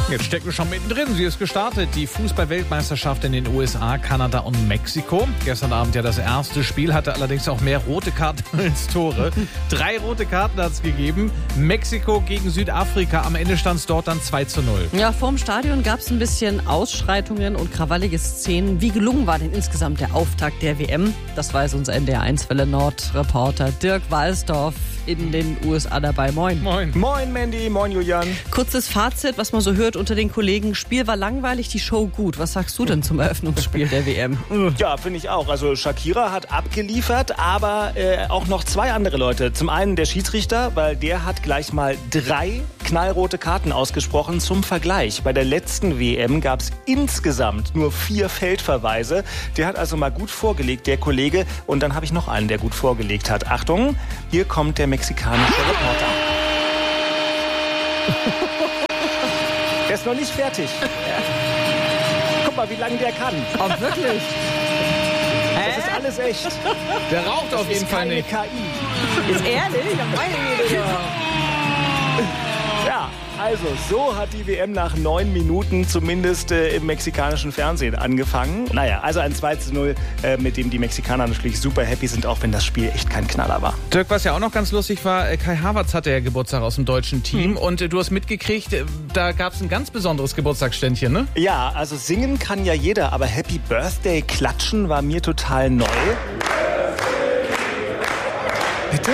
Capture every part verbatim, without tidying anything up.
Jetzt stecken wir schon mittendrin. Sie ist gestartet. Die Fußball-Weltmeisterschaft in den U S A, Kanada und Mexiko. Gestern Abend ja das erste Spiel, hatte allerdings auch mehr rote Karten als Tore. Drei rote Karten hat es gegeben. Mexiko gegen Südafrika. Am Ende stand es dort dann zwei zu null. Ja, vorm Stadion gab es ein bisschen Ausschreitungen und krawallige Szenen. Wie gelungen war denn insgesamt der Auftakt der W M? Das weiß unser N D R eins Welle Nord-Reporter Dirk Walsdorf in den U S A dabei. Moin. Moin. Moin Mandy, moin Julian. Kurzes Fazit, was man so hört unter den Kollegen. Spiel war langweilig, die Show gut. Was sagst du denn zum Eröffnungsspiel der W M? Ja, finde ich auch. Also Shakira hat abgeliefert, aber äh, auch noch zwei andere Leute. Zum einen der Schiedsrichter, weil der hat gleich mal drei knallrote Karten ausgesprochen. Zum Vergleich, bei der letzten W M gab es insgesamt nur vier Feldverweise. Der hat also mal gut vorgelegt, der Kollege. Und dann habe ich noch einen, der gut vorgelegt hat. Achtung, hier kommt der mexikanische Reporter. Der ist noch nicht fertig. Guck mal, wie lange der kann. Oh, wirklich? Das ist alles echt. Der raucht auf jeden Fall nicht. K I. Ist ehrlich? Ja, meine Güte. Ja, also so hat die W M nach neun Minuten zumindest äh, im mexikanischen Fernsehen angefangen. Naja, also ein zwei zu null, äh, mit dem die Mexikaner natürlich super happy sind, auch wenn das Spiel echt kein Knaller war. Dirk, was ja auch noch ganz lustig war, äh, Kai Havertz hatte ja Geburtstag aus dem deutschen Team. Mhm. Und äh, du hast mitgekriegt, äh, da gab es ein ganz besonderes Geburtstagsständchen, ne? Ja, also singen kann ja jeder, aber Happy Birthday klatschen war mir total neu. Bitte?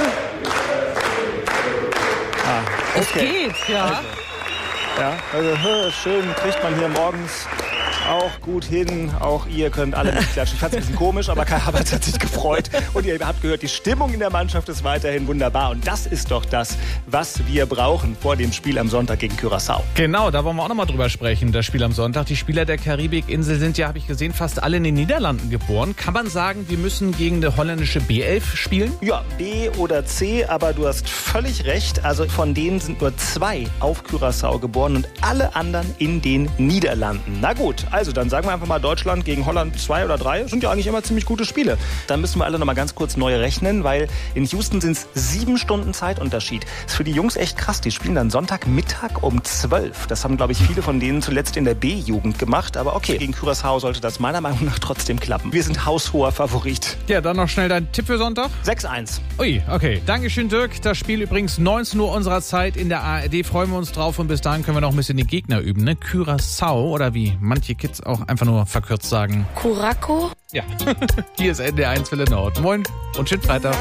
Ah, okay. Es geht, ja. Also, ja, also schön kriegt man hier morgens auch gut hin. Auch ihr könnt alle mitklatschen. Ich fand es ein bisschen komisch, aber Kai Havertz hat sich gefreut. Und ihr habt gehört, die Stimmung in der Mannschaft ist weiterhin wunderbar. Und das ist doch das, was wir brauchen vor dem Spiel am Sonntag gegen Curaçao. Genau, da wollen wir auch noch mal drüber sprechen, das Spiel am Sonntag. Die Spieler der Karibikinsel sind ja, habe ich gesehen, fast alle in den Niederlanden geboren. Kann man sagen, wir müssen gegen die holländische B elf spielen? Ja, B oder C, aber du hast völlig recht. Also von denen sind nur zwei auf Curaçao geboren und alle anderen in den Niederlanden. Na gut, also dann sagen wir einfach mal Deutschland gegen Holland zwei oder drei. Sind ja eigentlich immer ziemlich gute Spiele. Dann müssen wir alle noch mal ganz kurz neu rechnen, weil in Houston sind es sieben Stunden Zeitunterschied. Ist für die Jungs echt krass. Die spielen dann Sonntagmittag um zwölf. Das haben, glaube ich, viele von denen zuletzt in der B-Jugend gemacht. Aber okay, gegen Curaçao sollte das meiner Meinung nach trotzdem klappen. Wir sind haushoher Favorit. Ja, dann noch schnell dein Tipp für Sonntag. sechs eins. Ui, okay. Dankeschön, Dirk. Das Spiel übrigens neunzehn Uhr unserer Zeit in der A R D. Freuen wir uns drauf und bis dahin können wir noch ein bisschen die Gegner üben. Ne? Curaçao oder wie manche Kids auch einfach nur verkürzt sagen. Curaco? Ja, hier ist N D R eins Welle Nord. Moin und schönen Freitag.